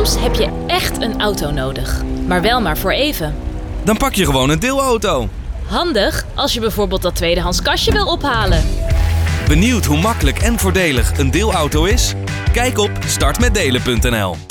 Soms heb je echt een auto nodig, maar wel maar voor even. Dan pak je gewoon een deelauto. Handig als je bijvoorbeeld dat tweedehands kastje wil ophalen. Benieuwd hoe makkelijk en voordelig een deelauto is? Kijk op startmetdelen.nl.